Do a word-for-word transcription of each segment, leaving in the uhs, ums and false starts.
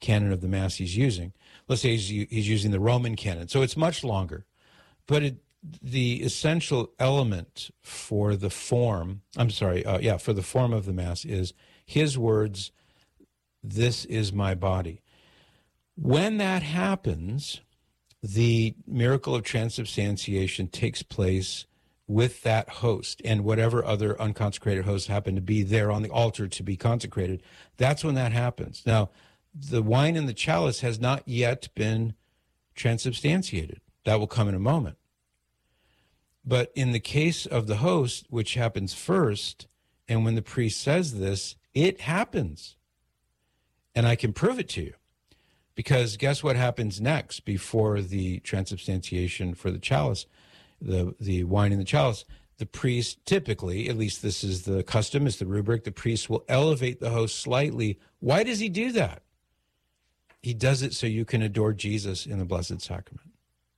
canon of the Mass he's using. Let's say he's, he's using the Roman canon. So it's much longer. But it, the essential element for the form, I'm sorry, uh, yeah, for the form of the Mass is his words, "This is my body." When that happens, the miracle of transubstantiation takes place with that host and whatever other unconsecrated hosts happen to be there on the altar to be consecrated. That's when that happens. Now, the wine in the chalice has not yet been transubstantiated. That will come in a moment. But in the case of the host, which happens first, and when the priest says this, it happens. And I can prove it to you. Because guess what happens next before the transubstantiation for the chalice, the, the wine in the chalice? The priest typically, at least this is the custom, is the rubric, the priest will elevate the host slightly. Why does he do that? He does it so you can adore Jesus in the Blessed Sacrament.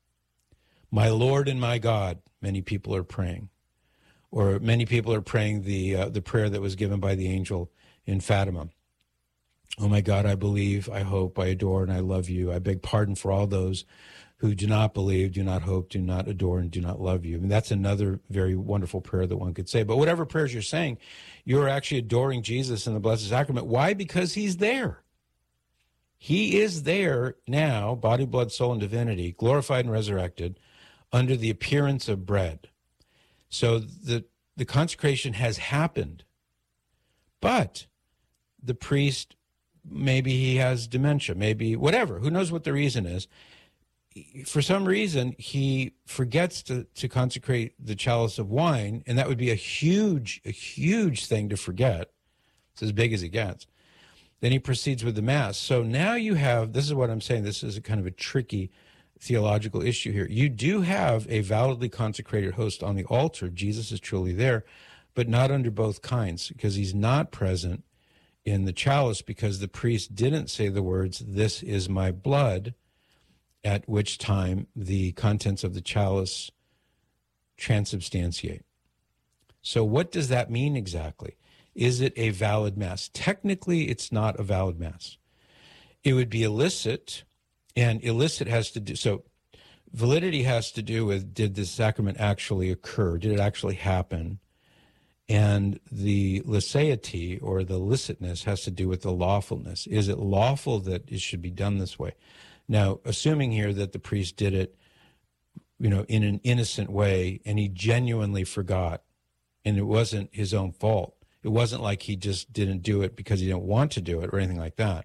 My Lord and my God, many people are praying. Or many people are praying the uh, the prayer that was given by the angel in Fatima. Oh my God, I believe, I hope, I adore, and I love you. I beg pardon for all those who do not believe, do not hope, do not adore, and do not love you. I mean, that's another very wonderful prayer that one could say. But whatever prayers you're saying, you're actually adoring Jesus in the Blessed Sacrament. Why? Because he's there. He is there now, body, blood, soul, and divinity, glorified and resurrected, under the appearance of bread. So the, the consecration has happened. But the priest, maybe he has dementia, maybe whatever, who knows what the reason is. For some reason, he forgets to, to consecrate the chalice of wine, and that would be a huge, a huge thing to forget. It's as big as it gets. Then he proceeds with the Mass. So now you have, this is what I'm saying, this is a kind of a tricky theological issue here. You do have a validly consecrated host on the altar. Jesus is truly there, but not under both kinds, because he's not present in the chalice, because the priest didn't say the words, "This is my blood," at which time the contents of the chalice transubstantiate. So what does that mean exactly? Is it a valid Mass? Technically, it's not a valid Mass. It would be illicit, and illicit has to do, so validity has to do with, did the sacrament actually occur? Did it actually happen? And the licety, or the licitness, has to do with the lawfulness. Is it lawful that it should be done this way? Now, assuming here that the priest did it, you know, in an innocent way, and he genuinely forgot, and it wasn't his own fault. It wasn't like he just didn't do it because he didn't want to do it or anything like that.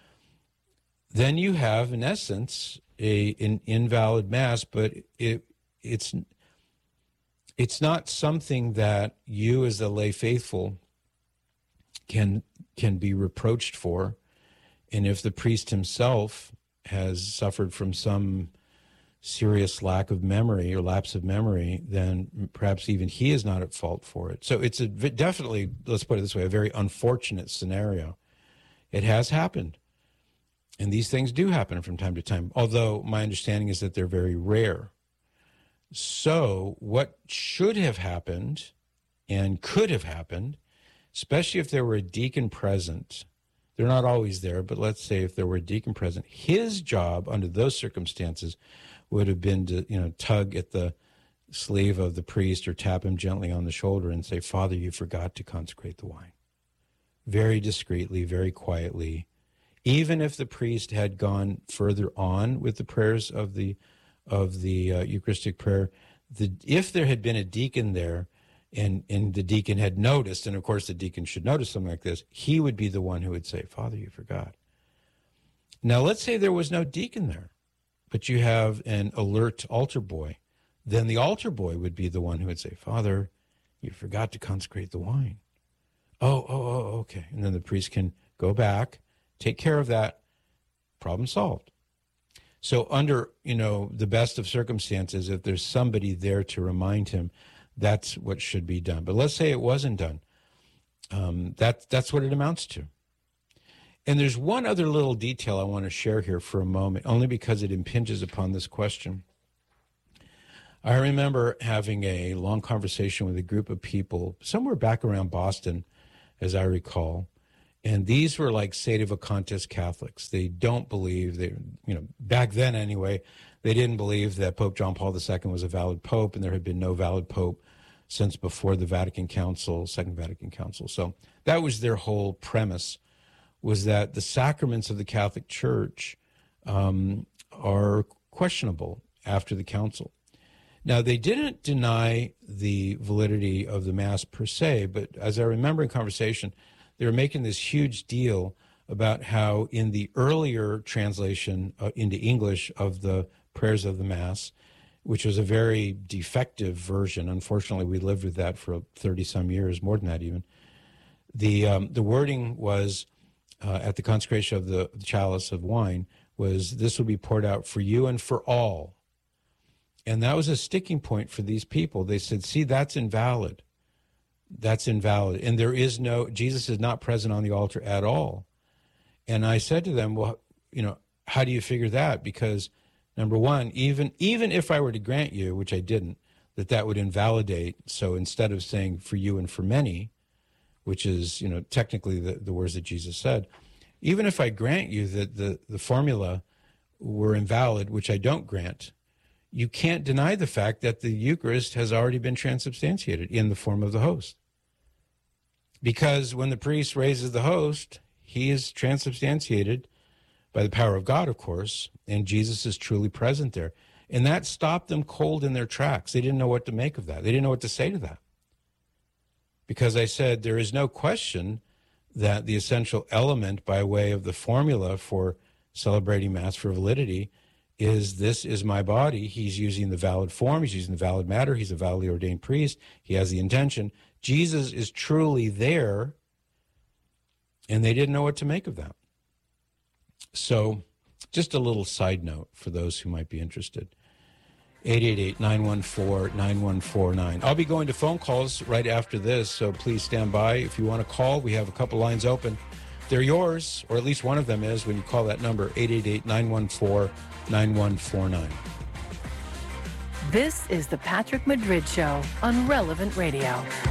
Then you have, in essence, a an invalid Mass, but it it's it's not something that you as the lay faithful can can be reproached for. And if the priest himself has suffered from some serious lack of memory or lapse of memory, then perhaps even he is not at fault for it. So it's a definitely, let's put it this way, a very unfortunate scenario. It has happened. And these things do happen from time to time, although my understanding is that they're very rare. So what should have happened and could have happened, especially if there were a deacon present, they're not always there, but let's say if there were a deacon present, his job under those circumstances would have been to, you know, tug at the sleeve of the priest or tap him gently on the shoulder and say, "Father, you forgot to consecrate the wine." Very discreetly, very quietly. Even if the priest had gone further on with the prayers of the of the uh, Eucharistic prayer, the, if there had been a deacon there, and, and the deacon had noticed, and of course the deacon should notice something like this, he would be the one who would say, "Father, you forgot." Now, let's say there was no deacon there, but you have an alert altar boy. Then the altar boy would be the one who would say, "Father, you forgot to consecrate the wine." Oh, oh, oh, okay. And then the priest can go back, take care of that, problem solved. So under, you know, the best of circumstances, if there's somebody there to remind him, that's what should be done. But let's say it wasn't done. Um, that, that's what it amounts to. And there's one other little detail I want to share here for a moment, only because it impinges upon this question. I remember having a long conversation with a group of people somewhere back around Boston, as I recall, And these were like sedevacantist Catholics. They don't believe, they, you know, back then anyway, they didn't believe that Pope John Paul the Second was a valid pope, and there had been no valid pope since before the Vatican Council, Second Vatican Council. So that was their whole premise, was that the sacraments of the Catholic Church um, are questionable after the council. Now, they didn't deny the validity of the Mass per se, but as I remember in conversation, they were making this huge deal about how in the earlier translation uh, into English of the prayers of the Mass, which was a very defective version. Unfortunately, we lived with that for thirty-some years, more than that even. The um, the wording was, uh, at the consecration of the, the chalice of wine, was, this will be poured out for you and for all. And that was a sticking point for these people. They said, see, that's invalid. That's invalid. And there is no, Jesus is not present on the altar at all. And I said to them, well, you know, how do you figure that? Because number one, even even if I were to grant you, which I didn't, that that would invalidate. So instead of saying for you and for many, which is, you know, technically the, the words that Jesus said, even if I grant you that the, the formula were invalid, which I don't grant, you can't deny the fact that the Eucharist has already been transubstantiated in the form of the host. Because when the priest raises the host, he is transubstantiated by the power of God, of course, and Jesus is truly present there. And that stopped them cold in their tracks. They didn't know what to make of that. They didn't know what to say to that. Because I said, there is no question that the essential element by way of the formula for celebrating Mass for validity is, this is my body. He's using the valid form. He's using the valid matter. He's a validly ordained priest. He has the intention. Jesus is truly there, and they didn't know what to make of that. So just a little side note for those who might be interested. eight eight eight, nine one four, nine one four nine. I'll be going to phone calls right after this, so please stand by. If you want to call, we have a couple lines open. They're yours, or at least one of them is, when you call that number, eight eight eight, nine one four, nine one four nine. This is the Patrick Madrid Show on Relevant Radio.